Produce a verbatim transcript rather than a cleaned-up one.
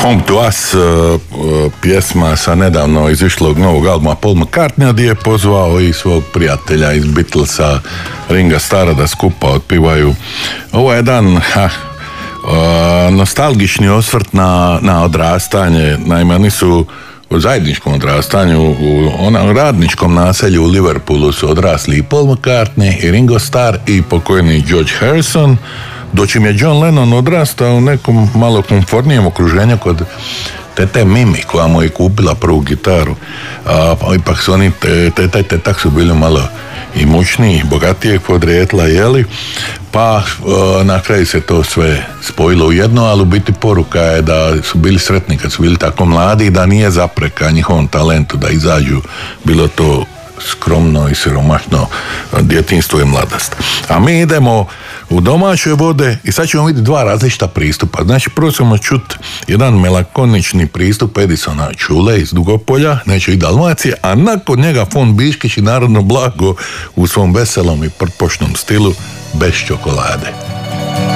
Home to Us, pjesma sa nedavno izišlog novog albuma Paul McCartney, gdje je pozvao i svog prijatelja iz Beatlesa, Ringa Starra, da skupa otpivaju. Ovo je jedan ha, nostalgični osvrt na, na odrastanje. Naime, oni su u zajedničkom odrastanju u onom radničkom naselju u Liverpoolu su odrasli i Paul McCartney, i Ringo Starr, i pokojni George Harrison, dočim je John Lennon odrastao u nekom malo komfortnijem okruženju kod tete Mimi, koja mu je kupila prvu gitaru. A, pa ipak su oni, teta i tetak su bili malo i mučniji, bogatijeg podrijetla, jeli? Pa e, na kraju se to sve spojilo u jedno, ali u biti poruka je da su bili sretni kad su bili tako mladi i da nije zapreka njihovom talentu da izađu, bilo to skromno i siromašno djetinjstvo i mladost. A mi idemo u domaće vode i sad ćemo vidjeti dva različita pristupa. Znači, prvo ćemo čuti jedan melankonični pristup Edisona Čule iz Dugopolja, neće i Dalmacije, a nakon njega Fon Biškić i Narodno blago u svom veselom i prpošnom stilu Bez čokolade.